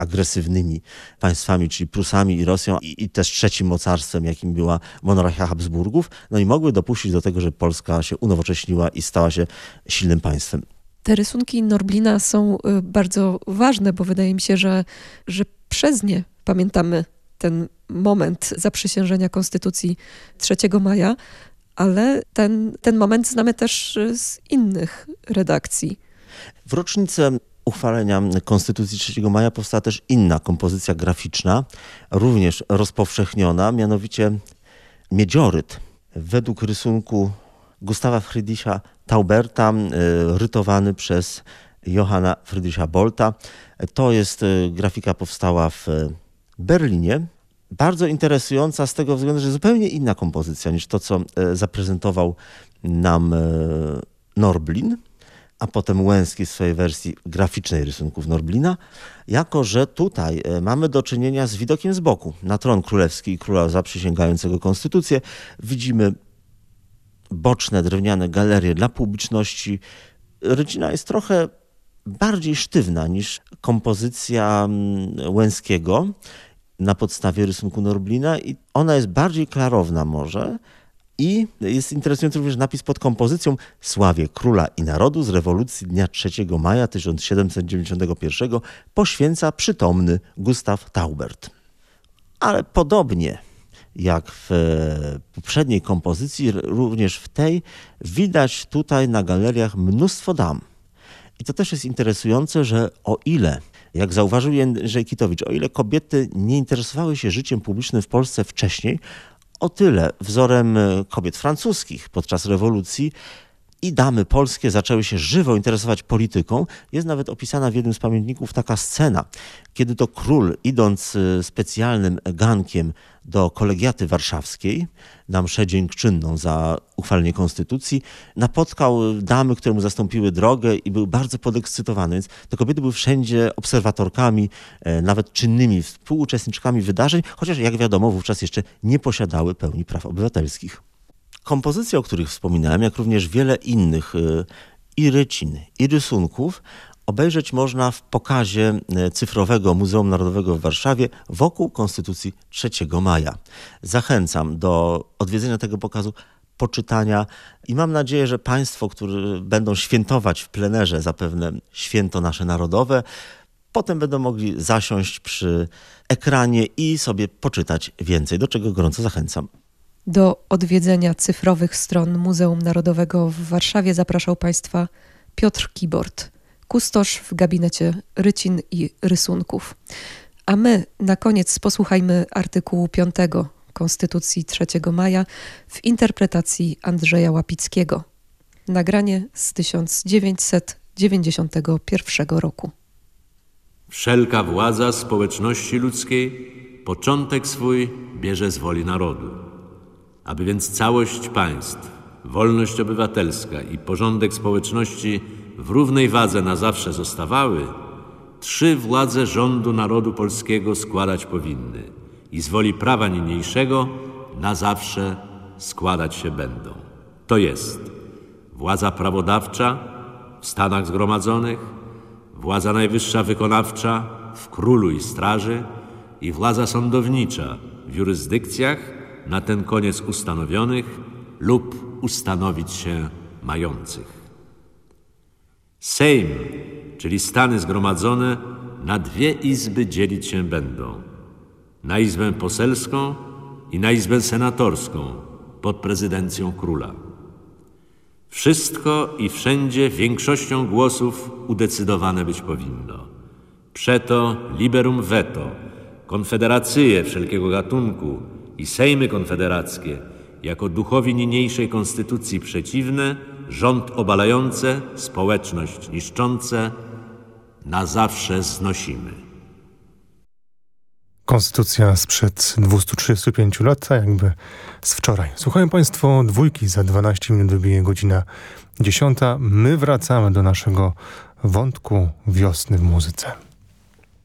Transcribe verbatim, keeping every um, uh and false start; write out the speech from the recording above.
agresywnymi państwami, czyli Prusami i Rosją i, i też trzecim mocarstwem, jakim była monarchia Habsburgów, no i mogły dopuścić do tego, że Polska się unowocześniła i stała się silnym państwem. Te rysunki Norblina są bardzo ważne, bo wydaje mi się, że, że przez nie pamiętamy ten moment zaprzysiężenia Konstytucji trzeciego maja, ale ten, ten moment znamy też z innych redakcji. W rocznicę uchwalenia Konstytucji trzeciego maja powstała też inna kompozycja graficzna, również rozpowszechniona, mianowicie miedzioryt. Według rysunku Gustawa Friedricha Tauberta, rytowany przez Johanna Friedricha Bolta. To jest grafika powstała w Berlinie. Bardzo interesująca z tego względu, że zupełnie inna kompozycja niż to, co zaprezentował nam Norblin, a potem Łęcki w swojej wersji graficznej rysunków Norblina, jako że tutaj mamy do czynienia z widokiem z boku na tron królewski i króla zaprzysięgającego konstytucję. Widzimy boczne, drewniane galerie dla publiczności. Rycina jest trochę bardziej sztywna niż kompozycja Łęckiego na podstawie rysunku Norblina i ona jest bardziej klarowna może. I jest interesujący również napis pod kompozycją: Sławie króla i narodu z rewolucji dnia trzeciego maja tysiąc siedemset dziewięćdziesiątego pierwszego poświęca przytomny Gustaw Taubert. Ale podobnie jak w poprzedniej kompozycji, również w tej widać tutaj na galeriach mnóstwo dam. I to też jest interesujące, że o ile, jak zauważył Jędrzej Kitowicz, o ile kobiety nie interesowały się życiem publicznym w Polsce wcześniej, o tyle wzorem kobiet francuskich podczas rewolucji i damy polskie zaczęły się żywo interesować polityką. Jest nawet opisana w jednym z pamiętników taka scena, kiedy to król, idąc specjalnym gankiem do kolegiaty warszawskiej na mszę dziękczynną za uchwalenie konstytucji, napotkał damy, które mu zastąpiły drogę i był bardzo podekscytowany. Więc te kobiety były wszędzie obserwatorkami, nawet czynnymi współuczestniczkami wydarzeń, chociaż jak wiadomo wówczas jeszcze nie posiadały pełni praw obywatelskich. Kompozycje, o których wspominałem, jak również wiele innych i rycin, i rysunków obejrzeć można w pokazie cyfrowego Muzeum Narodowego w Warszawie wokół Konstytucji trzeciego maja. Zachęcam do odwiedzenia tego pokazu, poczytania i mam nadzieję, że Państwo, którzy będą świętować w plenerze zapewne święto nasze narodowe, potem będą mogli zasiąść przy ekranie i sobie poczytać więcej, do czego gorąco zachęcam. Do odwiedzenia cyfrowych stron Muzeum Narodowego w Warszawie zapraszał Państwa Piotr Kibort, kustosz w gabinecie rycin i rysunków. A my na koniec posłuchajmy artykułu piątego Konstytucji trzeciego maja w interpretacji Andrzeja Łapickiego. Nagranie z tysiąc dziewięćset dziewięćdziesiątego pierwszego roku. Wszelka władza społeczności ludzkiej początek swój bierze z woli narodu. Aby więc całość państw, wolność obywatelska i porządek społeczności w równej wadze na zawsze zostawały, trzy władze rządu narodu polskiego składać powinny i z woli prawa niniejszego na zawsze składać się będą. To jest władza prawodawcza w Stanach Zgromadzonych, władza najwyższa wykonawcza w królu i straży i władza sądownicza w jurysdykcjach na ten koniec ustanowionych lub ustanowić się mających. Sejm, czyli Stany Zgromadzone, na dwie izby dzielić się będą. Na izbę poselską i na izbę senatorską pod prezydencją króla. Wszystko i wszędzie większością głosów udecydowane być powinno. Przeto liberum veto, konfederacyje wszelkiego gatunku i sejmy konfederackie, jako duchowi niniejszej konstytucji przeciwne, rząd obalające, społeczność niszczące, na zawsze znosimy. Konstytucja sprzed dwustu trzydziestu pięciu lat, a jakby z wczoraj. Słuchają Państwo Dwójki, za dwanaście minut wybije godzina dziesiąta. My wracamy do naszego wątku wiosny w muzyce.